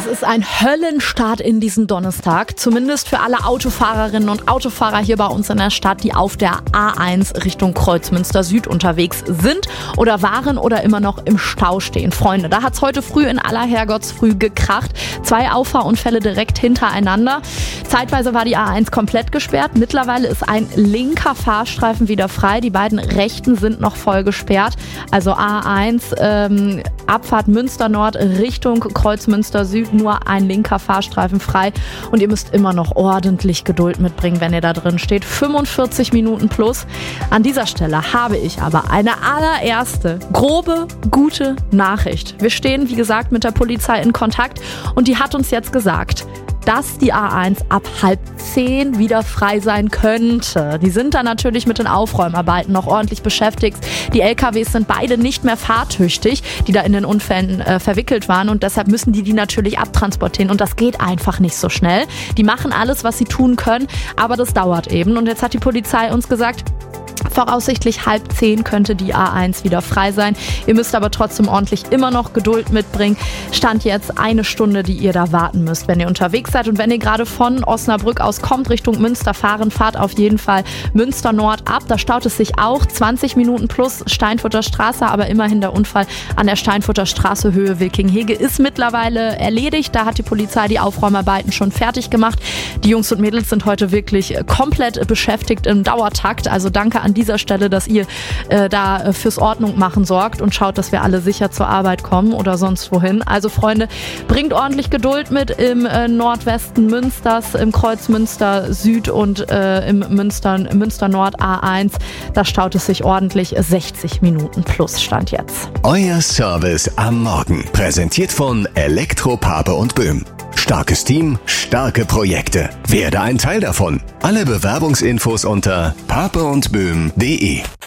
ist ein Höllenstart in diesen Donnerstag, zumindest für alle Autofahrerinnen und Autofahrer hier bei uns in der Stadt, die auf der A1 Richtung Kreuzmünster Süd unterwegs sind oder waren oder immer noch im Stau stehen. Freunde, da hat es heute früh in aller Herrgottsfrüh gekracht. 2 Auffahrunfälle direkt hintereinander. Zeitweise war die A1 komplett gesperrt. Mittlerweile ist ein linker Fahrstreifen wieder frei. Die beiden rechten sind noch voll gesperrt. Also A1, Abfahrt Münster Nord Richtung Kreuzmünster Süd, nur ein linker Fahrstreifen frei. Und ihr müsst immer noch ordentlich Geduld mitbringen, wenn ihr da drin steht. 45 Minuten plus. An dieser Stelle habe ich aber eine allererste grobe, gute Nachricht. Wir stehen, wie gesagt, mit der Polizei in Kontakt und die hat uns jetzt gesagt, dass die A1 ab 9:30 wieder frei sein könnte. Die sind da natürlich mit den Aufräumarbeiten noch ordentlich beschäftigt. Die LKWs sind beide nicht mehr fahrtüchtig, die da in den Unfällen verwickelt waren, und deshalb müssen die natürlich abtransportieren und das geht einfach nicht so schnell. Die machen alles, was sie tun können, aber das dauert eben, und jetzt hat die Polizei uns gesagt, voraussichtlich 9:30 könnte die A1 wieder frei sein. Ihr müsst aber trotzdem ordentlich immer noch Geduld mitbringen. Stand jetzt 1 Stunde, die ihr da warten müsst, wenn ihr unterwegs seid. Und wenn ihr gerade von Osnabrück aus kommt, Richtung Münster fahren, fahrt auf jeden Fall Münster Nord ab. Da staut es sich auch 20 Minuten plus Steinfurter Straße, aber immerhin der Unfall an der Steinfurter Straße Höhe Wilkinghege ist mittlerweile erledigt. Da hat die Polizei die Aufräumarbeiten schon fertig gemacht. Die Jungs und Mädels sind heute wirklich komplett beschäftigt im Dauertakt. Also danke an dieser Stelle, dass ihr da fürs Ordnung machen sorgt und schaut, dass wir alle sicher zur Arbeit kommen oder sonst wohin. Also Freunde, bringt ordentlich Geduld mit im Nordwesten Münsters, im Kreuzmünster Süd und im Münster Nord A1. Da staut es sich ordentlich. 60 Minuten plus Stand jetzt. Euer Service am Morgen. Präsentiert von Elektro Pape und Böhm. Starkes Team, starke Projekte. Werde ein Teil davon. Alle Bewerbungsinfos unter papeundböhm.de.